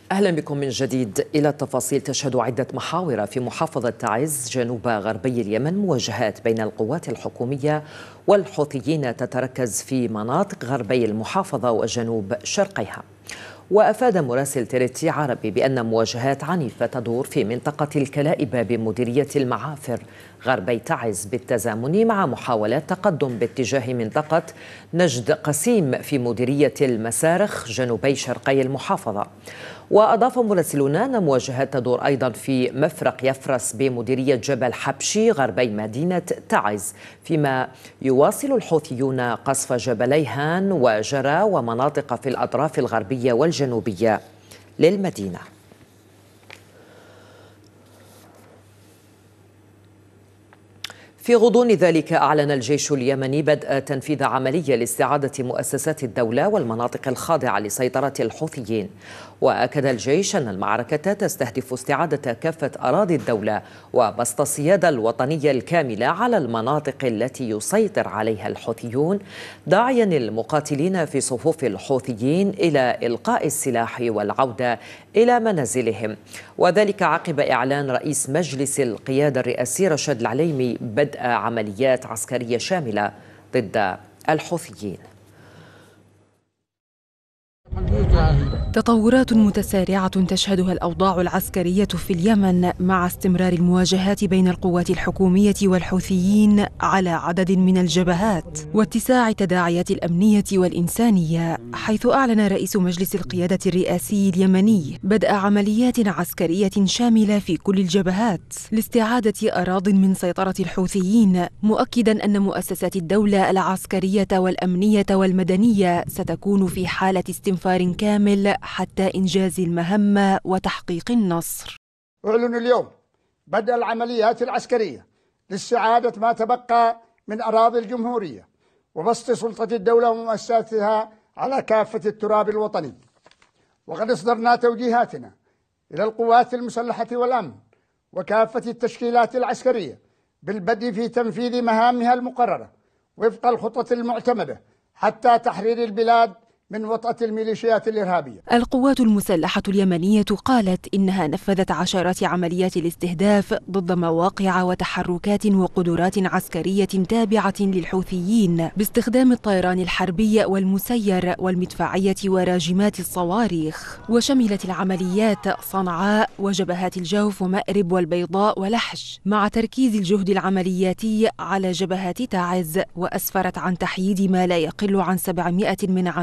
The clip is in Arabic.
أهلا بكم من جديد. إلى التفاصيل. تشهد عدة محاور في محافظة تعز جنوب غربي اليمن مواجهات بين القوات الحكومية والحوثيين تتركز في مناطق غربي المحافظة وجنوب شرقيها. وأفاد مراسل تريتي عربي بأن مواجهات عنيفة تدور في منطقة الكلائبة بمديرية المعافر غربي تعز بالتزامن مع محاولات تقدم باتجاه منطقة نجد قسيم في مديرية المسارخ جنوبي شرقي المحافظة. وأضاف مراسلون أن مواجهات تدور أيضا في مفرق يفرس بمديرية جبل حبشي غربي مدينة تعز، فيما يواصل الحوثيون قصف جبلي هان وجرى ومناطق في الأطراف الغربية والجنوبية للمدينة. في غضون ذلك أعلن الجيش اليمني بدء تنفيذ عملية لاستعادة مؤسسات الدولة والمناطق الخاضعة لسيطرة الحوثيين. وأكد الجيش أن المعركة تستهدف استعادة كافة أراضي الدولة وبسط السيادة الوطنية الكاملة على المناطق التي يسيطر عليها الحوثيون، داعيا المقاتلين في صفوف الحوثيين إلى إلقاء السلاح والعودة إلى منازلهم، وذلك عقب إعلان رئيس مجلس القيادة الرئاسي رشاد العليمي بدء عمليات عسكرية شاملة ضد الحوثيين. تطورات متسارعة تشهدها الأوضاع العسكرية في اليمن مع استمرار المواجهات بين القوات الحكومية والحوثيين على عدد من الجبهات واتساع التداعيات الأمنية والإنسانية، حيث أعلن رئيس مجلس القيادة الرئاسي اليمني بدء عمليات عسكرية شاملة في كل الجبهات لاستعادة أراضٍ من سيطرة الحوثيين، مؤكداً أن مؤسسات الدولة العسكرية والأمنية والمدنية ستكون في حالة استنفار كامل حتى إنجاز المهمة وتحقيق النصر. أعلن اليوم بدء العمليات العسكرية لاستعادة ما تبقى من أراضي الجمهورية وبسط سلطة الدولة ومؤسساتها على كافة التراب الوطني. وقد أصدرنا توجيهاتنا إلى القوات المسلحة والأمن وكافة التشكيلات العسكرية بالبدء في تنفيذ مهامها المقررة وفق الخطط المعتمدة حتى تحرير البلاد من وطأة الميليشيات الإرهابية. القوات المسلحة اليمنية قالت إنها نفذت عشرات عمليات الاستهداف ضد مواقع وتحركات وقدرات عسكرية تابعة للحوثيين باستخدام الطيران الحربي والمسير والمدفعية وراجمات الصواريخ، وشملت العمليات صنعاء وجبهات الجوف ومأرب والبيضاء ولحج، مع تركيز الجهد العملياتي على جبهات تعز، وأسفرت عن تحييد ما لا يقل عن 700 من